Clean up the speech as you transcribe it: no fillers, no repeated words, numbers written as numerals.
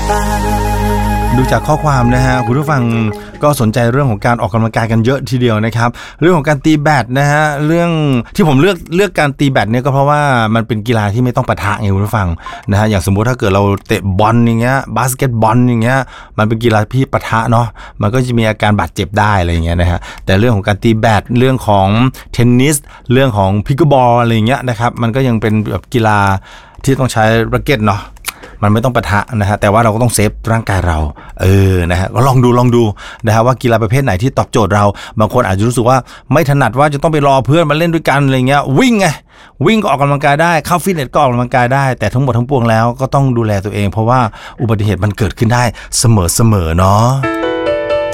ดูจากข้อความนะฮะคุณผู้ฟังก็สนใจเรื่องของการออกกำลังกายกันเยอะทีเดียวนะครับเรื่องของการตีแบดนะฮะเรื่องที่ผมเลือกการตีแบดเนี่ยก็เพราะว่ามันเป็นกีฬาที่ไม่ต้องปะทะไงคุณผู้ฟังนะฮะอย่างสมมุติถ้าเกิดเราเตะบอลอย่างเงี้ยบาสเกตบอลอย่างเงี้ยมันเป็นกีฬาที่ปะทะเนาะมันก็จะมีอาการบาดเจ็บได้อะไรอย่างเงี้ยนะฮะแต่เรื่องของการตีแบดเรื่องของเทนนิสเรื่องของพิกเกอร์บอลอะไรอย่างเงี้ยนะครับมันก็ยังเป็นแบบกีฬาที่ต้องใช้แร็คเก็ตเนาะมันไม่ต้องปะทะนะฮะแต่ว่าเราก็ต้องเซฟร่างกายเรานะฮะก็ลองดูนะฮะว่ากีฬาประเภทไหนที่ตอบโจทย์เราบางคนอาจจะรู้สึกว่าไม่ถนัดว่าจะต้องไปรอเพื่อนมาเล่นด้วยกันอะไรเงี้ยวิ่งก็ออกกำลังกายได้เข้าฟิตเนสก็ออกกำลังกายได้แต่ทั้งหมดทั้งปวงแล้วก็ต้องดูแลตัวเองเพราะว่าอุบัติเหตุมันเกิดขึ้นได้เสมอเนาะ